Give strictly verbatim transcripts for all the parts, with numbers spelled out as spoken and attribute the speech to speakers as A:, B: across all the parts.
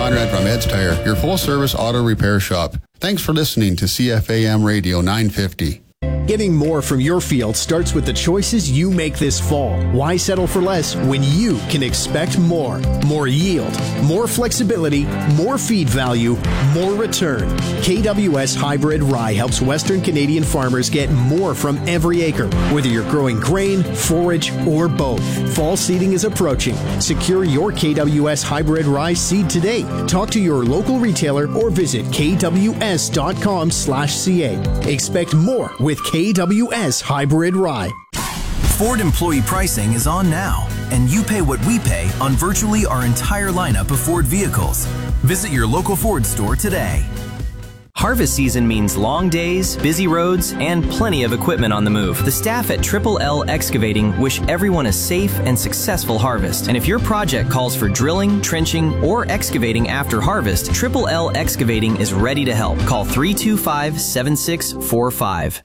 A: Conrad from Ed's Tire, your full-service auto repair shop. Thanks for listening to C F A M Radio nine fifty.
B: Getting more from your field starts with the choices you make this fall. Why settle for less when you can expect more? More yield, more flexibility, more feed value, more return. K W S Hybrid Rye helps Western Canadian farmers get more from every acre, whether you're growing grain, forage, or both. Fall seeding is approaching. Secure your K W S Hybrid Rye seed today. Talk to your local retailer or visit kws.com slash ca. Expect more with K W S Hybrid Rye.
C: Ford employee pricing is on now, and you pay what we pay on virtually our entire lineup of Ford vehicles. Visit your local Ford store today.
D: Harvest season means long days, busy roads, and plenty of equipment on the move. The staff at Triple L Excavating wish everyone a safe and successful harvest. And if your project calls for drilling, trenching, or excavating after harvest, Triple L Excavating is ready to help. Call three two five, seven six four five.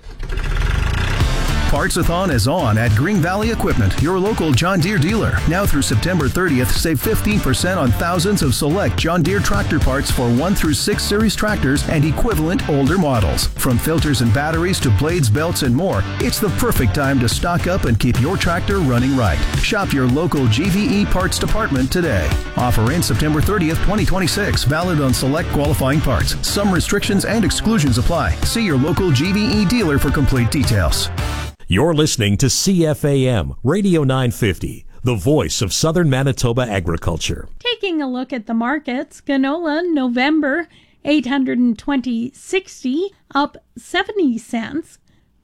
E: Parts-a-thon is on at Green Valley Equipment, your local John Deere dealer. Now through September thirtieth, save fifteen percent on thousands of select John Deere tractor parts for one through six series tractors and equivalent older models. From filters and batteries to blades, belts, and more, it's the perfect time to stock up and keep your tractor running right. Shop your local G V E parts department today. Offer in September thirtieth, twenty twenty-six, valid on select qualifying parts. Some restrictions and exclusions apply. See your local G V E dealer for complete details.
F: You're listening to C F A M Radio nine fifty, the voice of Southern Manitoba agriculture.
G: Taking a look at the markets, canola November eight hundred twenty dollars and sixty cents, up seventy cents.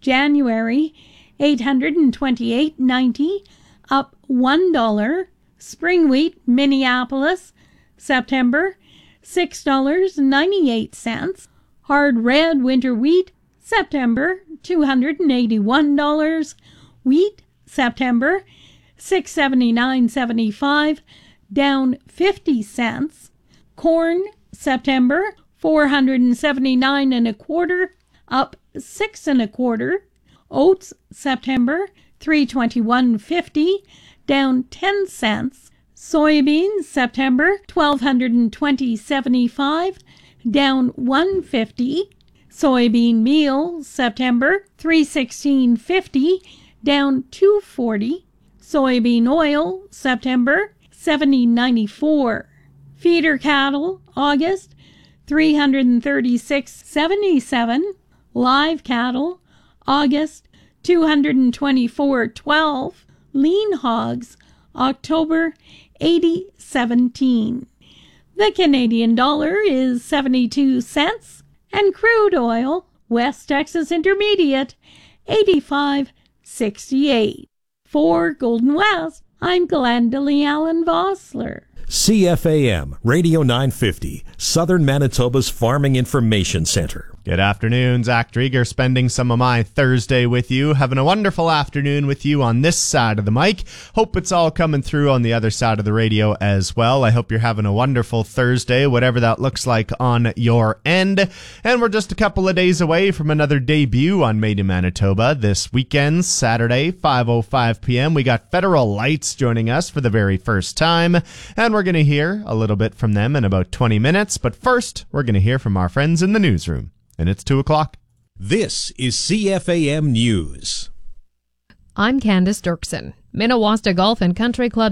G: January eight hundred twenty-eight dollars and ninety cents, up one dollar. Spring wheat Minneapolis September six dollars and ninety-eight cents. Hard red winter wheat September two hundred eighty-one dollars. Wheat September six seventy-nine seventy-five, down fifty cents. Corn September four hundred seventy-nine and a quarter, up six and a quarter. Oats September three twenty-one fifty, down ten cents. Soybeans September twelve twenty seventy-five, down one fifty. Soybean meal September three sixteen fifty, down two forty. Soybean oil September seventy ninety-four. Feeder cattle August three thirty-six seventy-seven. Live cattle August two twenty-four twelve. Lean hogs October eighty seventeen. The Canadian dollar is seventy-two cents. And crude oil, West Texas Intermediate, eighty-five sixty-eight. For Golden West, I'm Glendalee Allen Vossler.
F: C F A M Radio nine fifty, Southern Manitoba's Farming Information Center.
H: Good afternoon, Zach Drieger, spending some of my Thursday with you, having a wonderful afternoon with you on this side of the mic. Hope it's all coming through on the other side of the radio as well. I hope you're having a wonderful Thursday, whatever that looks like on your end. And we're just a couple of days away from another debut on Made in Manitoba this weekend, Saturday, five oh five p.m. We got Federal Lights joining us for the very first time, and we're going to hear a little bit from them in about twenty minutes. But first, we're going to hear from our friends in the newsroom. And it's two o'clock.
F: This is C F A M News.
I: I'm Candace Dirksen. Minnewaska Golf and Country Club